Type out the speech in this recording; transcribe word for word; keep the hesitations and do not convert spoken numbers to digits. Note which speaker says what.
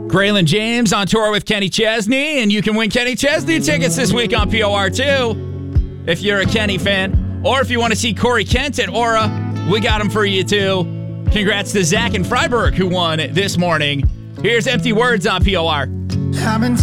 Speaker 1: Graylin James on tour with Kenny Chesney, and you can win Kenny Chesney tickets this week on P O R too, if you're a Kenny fan. Or if you want to see Corey Kent at Aura, we got him for you too. Congrats to Zach and Freiburg, who won this morning. Here's Empty Words on P O R. I'm in